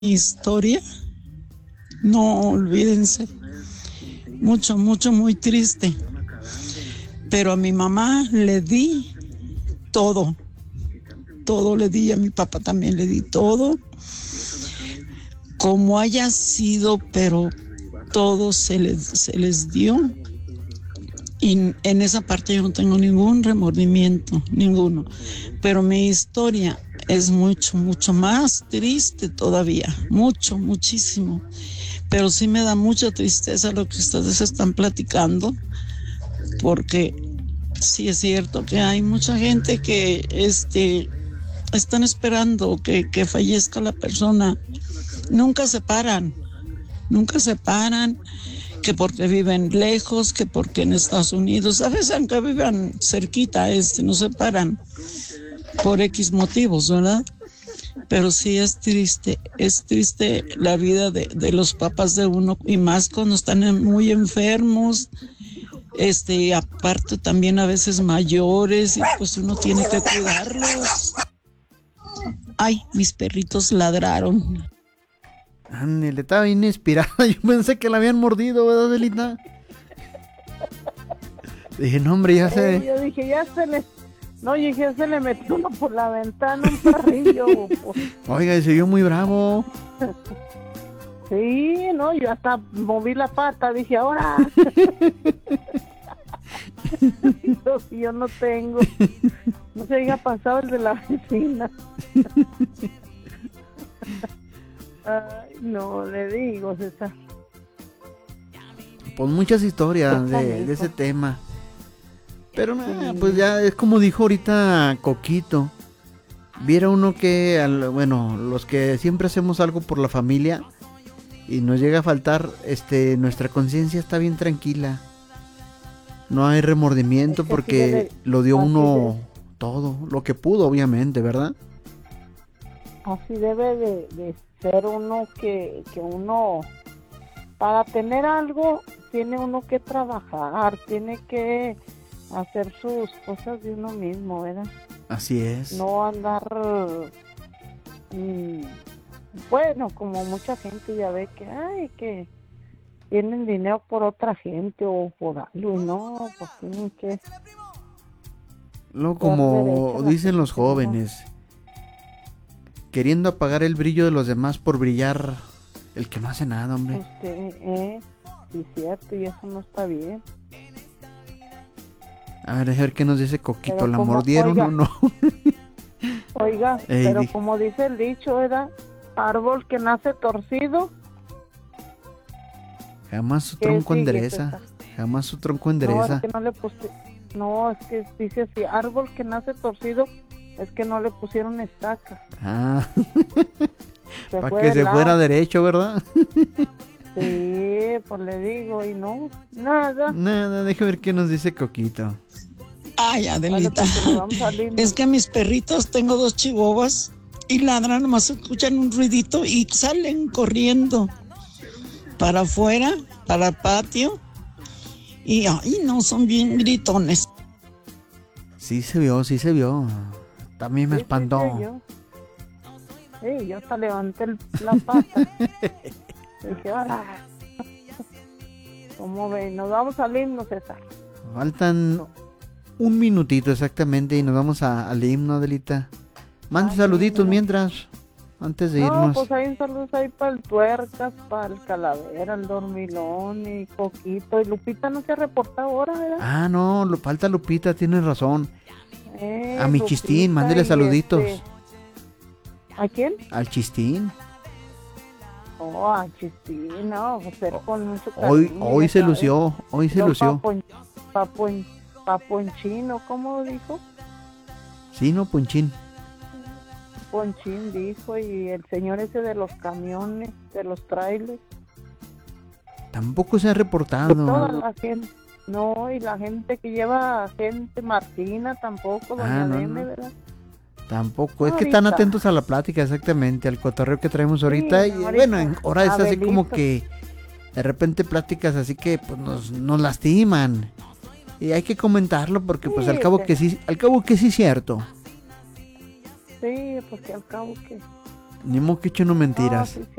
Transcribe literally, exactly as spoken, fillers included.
historia, no olvídense, mucho, mucho, muy triste. Pero a mi mamá le di todo, todo le di, a mi papá también le di todo, como haya sido, pero todo se les, se les dio. Y en esa parte yo no tengo ningún remordimiento, ninguno. Pero mi historia es mucho, mucho más triste todavía, mucho, muchísimo. Pero sí me da mucha tristeza lo que ustedes están platicando, porque sí es cierto que hay mucha gente que este, están esperando que, que fallezca la persona. Nunca se paran, nunca se paran. Que porque viven lejos, que porque en Estados Unidos, a veces aunque vivan cerquita, este, no se paran por X motivos, ¿verdad? Pero sí es triste, es triste la vida de, de los papás de uno, y más cuando están en, muy enfermos, este, aparte también a veces mayores, y pues uno tiene que cuidarlos. Ay, mis perritos ladraron. Ándale, estaba bien inspirada. Yo pensé que la habían mordido, ¿verdad, Adelita? Dije, no, hombre, ya sé. Eh, yo dije, ya se le... No, yo dije, ya se le metió uno por la ventana, un perrillo. Oiga, y se vio muy bravo. Sí, no, yo hasta moví la pata, dije, ahora. yo, yo no tengo. No se haya pasado el de la vecina. Ay, no, le digo, César. Pues muchas historias de, de ese tema. Pero nada, pues ya es como dijo ahorita Coquito. Viera uno que, al, bueno, los que siempre hacemos algo por la familia y nos llega a faltar, este, nuestra conciencia está bien tranquila. No hay remordimiento, es que porque debe, lo dio uno debe. todo, lo que pudo, obviamente, ¿verdad? Así debe de, de ser uno que, que uno, para tener algo, tiene uno que trabajar, tiene que hacer sus cosas de uno mismo, ¿verdad? Así es. No andar, mmm, bueno, como mucha gente ya ve que, ay, que tienen dinero por otra gente o por algo, no, pues tienen que... No, como dicen los jóvenes, queriendo apagar el brillo de los demás por brillar el que no hace nada, hombre. Este, eh, sí, cierto, y eso no está bien. A ver, a ver qué nos dice Coquito, pero ¿la como, mordieron oiga, o no? Oiga, Ey, pero dije. como dice el dicho, ¿verdad? Árbol que nace torcido. Jamás su tronco endereza, jamás su tronco endereza. No, es que no le puse, no, es que dice así, árbol que nace torcido, es que no le pusieron estaca. Ah, para que se lado. fuera derecho, ¿verdad? Sí, pues le digo, y no, nada. Nada, déjame ver qué nos dice Coquito. Ay, Adelita, vale, es que mis perritos, tengo dos chihuahuas, y ladran, nomás escuchan un ruidito y salen corriendo para afuera, para el patio, y ay, no, son bien gritones. Sí se vio, sí se vio. También me sí, espantó. Sí, yo. Sí, yo hasta levanté el, la pata. Dije, hola. ¿Cómo ven? Nos vamos al himno, César. Faltan un minutito exactamente y nos vamos a, al himno, Adelita. Mande saluditos mientras, antes de no, irnos. Pues hay saludos ahí para el Tuercas, para el Calavera, el Dormilón y Coquito. Y Lupita no se reporta ahora, ¿verdad? Ah, no, lo, falta Lupita, tienes razón. Eh, a mi Lupita Chistín, mándele saluditos. Este... ¿A quién? Al Chistín. Oh, a Chistín, no, pues oh. con mucho cariño. Hoy, hoy se lució, hoy se Yo lució. Papo, papo, Paponchino, ¿cómo dijo? Sí, no, Ponchín. Ponchín dijo, y el señor ese de los camiones, de los trailers. Tampoco se ha reportado. Toda la gente, no, y la gente que lleva gente, Martina, tampoco, doña ah, no, Deme, no. ¿verdad? Tampoco, es ahorita. que están atentos a la plática, exactamente, al cotorreo que traemos ahorita. Sí, y ahorita. Bueno, en hora es así como que de repente pláticas así que pues nos, nos lastiman. Y hay que comentarlo porque sí, pues al cabo sí. que sí, al cabo que sí es cierto. Sí, porque al cabo que Ni modo que eche no No, mentiras. sí,